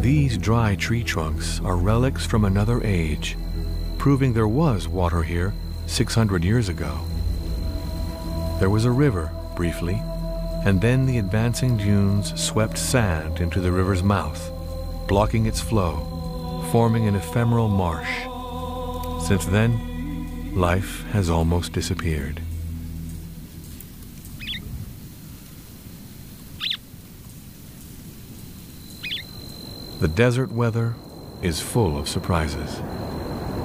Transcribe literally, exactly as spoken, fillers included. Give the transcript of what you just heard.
These dry tree trunks are relics from another age, proving there was water here six hundred years ago. There was a river, briefly, and then the advancing dunes swept sand into the river's mouth, blocking its flow, forming an ephemeral marsh. Since then, life has almost disappeared. The desert weather is full of surprises.